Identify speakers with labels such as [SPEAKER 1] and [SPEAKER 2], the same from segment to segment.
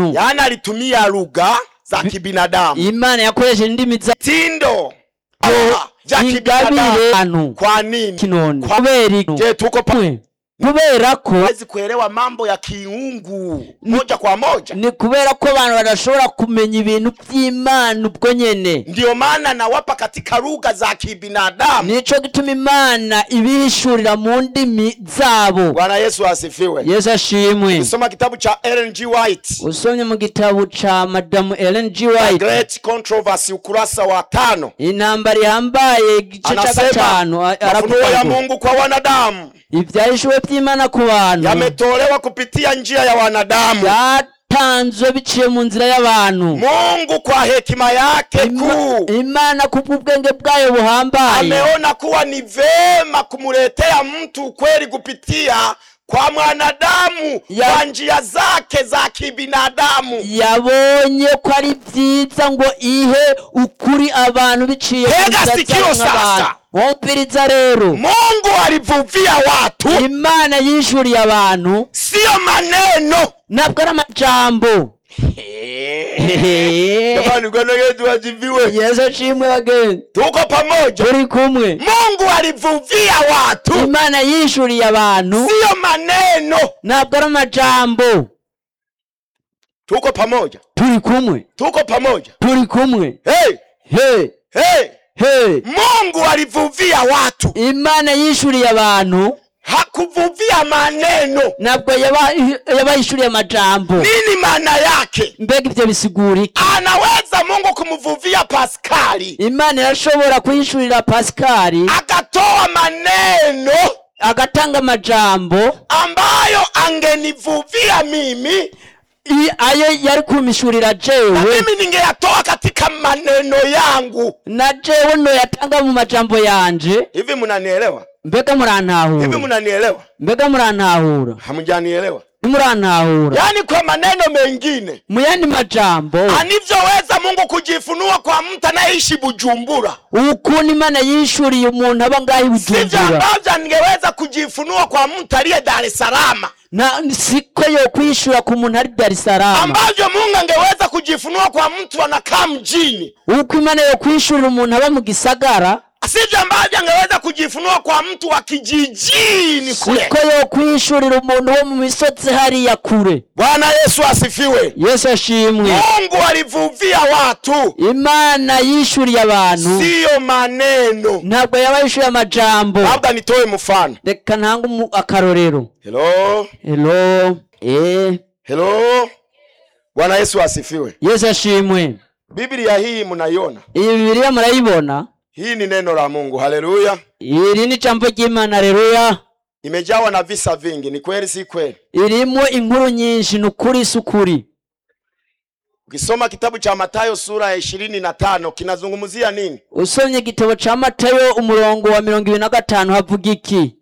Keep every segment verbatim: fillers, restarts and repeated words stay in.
[SPEAKER 1] y'abantu.
[SPEAKER 2] Yana alitumia lugha za kibinadamu.
[SPEAKER 1] Imana yakoresheje indimi za
[SPEAKER 2] tindo za kibinadamu. Kwa nini?
[SPEAKER 1] Kinone. Kubera
[SPEAKER 2] je tuko pa
[SPEAKER 1] kubera ko
[SPEAKER 2] wezi kuelewa mambo ya kiungu moja kwa moja.
[SPEAKER 1] Ni kubera ko abantu badashobora kumenya ibintu by'Imana ubwo nyene.
[SPEAKER 2] Ndio maana nawapa katika lugha za kibinadamu.
[SPEAKER 1] Nico gituma Imana ibishurira mu ndimi zabo.
[SPEAKER 2] Bwana Yesu asifiwe.
[SPEAKER 1] Yesu ashimwe.
[SPEAKER 2] Usoma kitabu cha Ellen G. White.
[SPEAKER 1] Usomye mu gitabu cha Madam Ellen G. White.
[SPEAKER 2] Great Controversy ukurasa wa tano.
[SPEAKER 1] Inambari hambaye igice cha gatanu
[SPEAKER 2] aravuga ya Mungu kwa wanadamu.
[SPEAKER 1] Ivyahishwe by'Imana ku bantu
[SPEAKER 2] yametolewa kupitia njia ya wanadamu.
[SPEAKER 1] Yatanzwe biciye mu nzira y'abantu.
[SPEAKER 2] Mungu kwa hekima yake kuu.
[SPEAKER 1] Imana kubwenge bwayo buhambaye
[SPEAKER 2] ameona kuwa ni vema kumuletea mtu kweli kupitia kwa mwanadamu ya kwa njia zake za kibinadamu.
[SPEAKER 1] Yabonye ko ari byiza ngo ihe ukuri abantu biciye
[SPEAKER 2] mu sasa.
[SPEAKER 1] Ompiriza rero
[SPEAKER 2] Mungu alivuvia watu.
[SPEAKER 1] Imana yishuriye abantu
[SPEAKER 2] sio maneno
[SPEAKER 1] nabwo ari amajambo.
[SPEAKER 2] Jamani ngono yetu wajiviwe.
[SPEAKER 1] Yesu ashimwe again.
[SPEAKER 2] Tuko pamoja.
[SPEAKER 1] Turi kumwe.
[SPEAKER 2] Mungu alivuvia watu.
[SPEAKER 1] Imana yishuriye abantu
[SPEAKER 2] sio maneno
[SPEAKER 1] nabwo ari amajambo.
[SPEAKER 2] Tuko pamoja.
[SPEAKER 1] Turi kumwe.
[SPEAKER 2] Tuko pamoja.
[SPEAKER 1] Turi kumwe.
[SPEAKER 2] Hey
[SPEAKER 1] hey
[SPEAKER 2] hey
[SPEAKER 1] hey.
[SPEAKER 2] Mungu alivuvia watu.
[SPEAKER 1] Imana yishuriye abantu
[SPEAKER 2] hakuvuvia maneno
[SPEAKER 1] nabwo yabayishuriye amajambo.
[SPEAKER 2] Nini maana yake?
[SPEAKER 1] Mbega ivyo bisigura iki?
[SPEAKER 2] Anaweza Mungu kumuvuvia Paskali.
[SPEAKER 1] Imana irashobora kuyishurira Paskali
[SPEAKER 2] akatoa maneno
[SPEAKER 1] agatanga amajambo
[SPEAKER 2] ambayo angenivuvia mimi
[SPEAKER 1] I, ayo yari kumishurira jewe
[SPEAKER 2] na mimi ningeyatoa katika maneno yangu
[SPEAKER 1] na jewe no yatanga mu majambo yanje.
[SPEAKER 2] Hivi mnanielewa?
[SPEAKER 1] Mbega murantahura?
[SPEAKER 2] Hivi mnanielewa?
[SPEAKER 1] Mbega murantahura?
[SPEAKER 2] Hamjanielewa?
[SPEAKER 1] Murantahura?
[SPEAKER 2] Yani kwa maneno mengine
[SPEAKER 1] muyandi majambo
[SPEAKER 2] anivyoweza Mungu kujifunua kwa mtu anayeishi Bujumbura.
[SPEAKER 1] Ukuni Imana yishuriye umuntu abangahi Bujumbura.
[SPEAKER 2] Sivyo ambavyo ningeweza kujifunua kwa mtu aliye Dar es Salaam.
[SPEAKER 1] Na siko yo kwishura ku muntu ari Dar es Salaam.
[SPEAKER 2] Ambavyo Mungu angeweza kujifunua kwa mtu anakaa mjini.
[SPEAKER 1] Uko Imana yo kwishurira umuntu aba mu gisagara.
[SPEAKER 2] Sivyo ambavyo angeweza kujifunua kwa mtu wa kijijini kule.
[SPEAKER 1] Siko yo kwishurira umuntu wo mu misozi hari ya kure.
[SPEAKER 2] Bwana Yesu asifiwe.
[SPEAKER 1] Yesu ashimwe.
[SPEAKER 2] Mungu alivuvia watu.
[SPEAKER 1] Imana yishuriye abantu
[SPEAKER 2] sio maneno
[SPEAKER 1] ntabwo yabayishuriye amajambo.
[SPEAKER 2] Labda nitoe mfano.
[SPEAKER 1] Reka ntangu akarorero.
[SPEAKER 2] Hello.
[SPEAKER 1] Hello. Eh.
[SPEAKER 2] Hello. Bwana Yesu asifiwe.
[SPEAKER 1] Yesu ashimwe.
[SPEAKER 2] Biblia hii mnaiona?
[SPEAKER 1] Iyi Biblia murayibona?
[SPEAKER 2] Hii ni neno la Mungu. Haleluya.
[SPEAKER 1] Iri ni jambo ry'Imana. Haleluya.
[SPEAKER 2] Imejawa na visa vingi. Ni kweli si kweli?
[SPEAKER 1] Irimo inkuru nyinshi nukuri sukuri.
[SPEAKER 2] Ukisoma kitabu cha Mathayo sura ya ishirini na tano kinazungumzia nini?
[SPEAKER 1] Usomye gitabo cha Mathayo umurongo wa mirongo ibiri na gatanu havuga iki?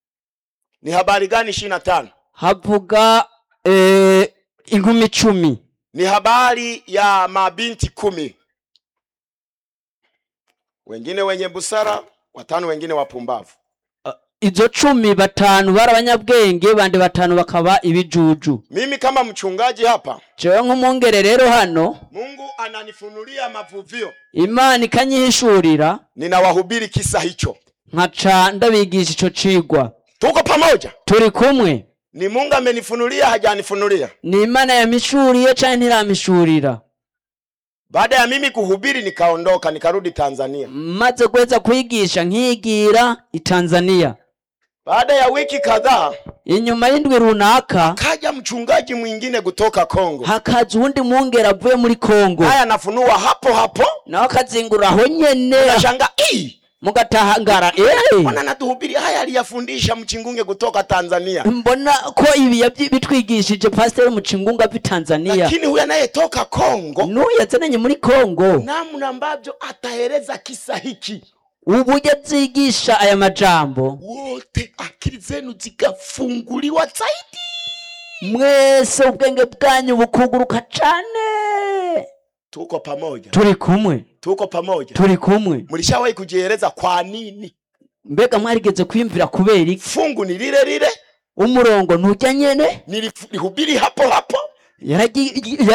[SPEAKER 2] Ni habari gani ishirini na tano?
[SPEAKER 1] Havuga eh inkumi cumi.
[SPEAKER 2] Ni habari ya mabinti kumi. Wengine wenye busara, watano wengine wapumbavu.
[SPEAKER 1] Uh, izo cumi batanu bara abanyabwenge bande batanu bakaba ibijuju.
[SPEAKER 2] Mimi kama mchungaji hapa,
[SPEAKER 1] jewe nk'umwungere rero hano,
[SPEAKER 2] Mungu ananifunulia mavuvio.
[SPEAKER 1] Imana ikanyihishurira,
[SPEAKER 2] ninawahubiri kisa hicho.
[SPEAKER 1] Nkaca ndabigisha ico cigwa.
[SPEAKER 2] Tuko pamoja?
[SPEAKER 1] Turi kumwe.
[SPEAKER 2] Ni Mungu amenifunulia hajanifunulia?
[SPEAKER 1] Ni Imana yamishuriye canke ntiramishurira?
[SPEAKER 2] Baada ya mimi kuhubiri nikaondoka nikarudi Tanzania.
[SPEAKER 1] Maze kuweza kuigisha nkigira i Tanzania.
[SPEAKER 2] Baada ya wiki kadhaa,
[SPEAKER 1] inyuma y'indwi runaka,
[SPEAKER 2] kaja mchungaji mwingine kutoka Kongo.
[SPEAKER 1] Hakaza undi mwungera avuye muri Kongo.
[SPEAKER 2] Haya anafunua hapo hapo.
[SPEAKER 1] Na wakazingura ho nyene.
[SPEAKER 2] Nashanga ii
[SPEAKER 1] mugatahangara eh
[SPEAKER 2] mbona natuhubiri haya aliyafundisha mchingunge kutoka Tanzania.
[SPEAKER 1] Mbona ko ibi bitwigishije pastor mchingunga vi Tanzania.
[SPEAKER 2] Lakini huyu anayetoka Kongo
[SPEAKER 1] nuyu yazananye muri Kongo,
[SPEAKER 2] namna ambavyo ataeleza kisa hiki,
[SPEAKER 1] uburyo azigisha aya majambo,
[SPEAKER 2] wote akili zenu zikafunguliwa zaidi,
[SPEAKER 1] mwese ubwenge bwanyu bukuguruka cyane.
[SPEAKER 2] Tuko pamoja?
[SPEAKER 1] Turi kumwe.
[SPEAKER 2] Tuko pamoja?
[SPEAKER 1] Turi kumwe.
[SPEAKER 2] Mulishawahi kujieleza kwa nini?
[SPEAKER 1] Mbega mwarigeze kwimvira kubera iki?
[SPEAKER 2] Fungu ni lile lile,
[SPEAKER 1] umurongo ntujya nyene,
[SPEAKER 2] nilihubiri hapo hapo,
[SPEAKER 1] yaragi